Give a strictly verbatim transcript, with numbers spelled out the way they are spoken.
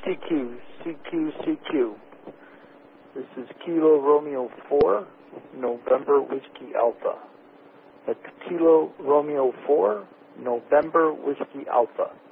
C Q, C Q, C Q. This is Kilo Romeo four, November Whiskey Alpha. That's Kilo Romeo four, November Whiskey Alpha.